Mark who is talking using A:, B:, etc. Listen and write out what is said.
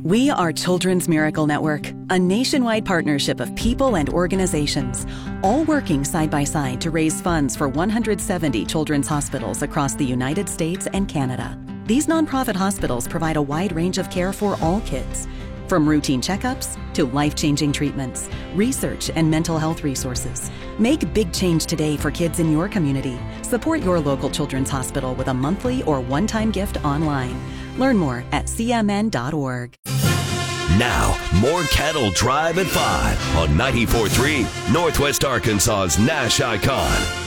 A: We are Children's Miracle Network, a nationwide partnership of people and organizations, all working side by side to raise funds for 170 children's hospitals across the United States and Canada. These nonprofit hospitals provide a wide range of care for all kids, from routine checkups to life-changing treatments, research, and mental health resources. Make big change today for kids in your community. Support your local children's hospital with a monthly or one-time gift online. Learn more at cmn.org.
B: Now, more Cattle Drive at 5 on 94.3 Northwest Arkansas's Nash Icon.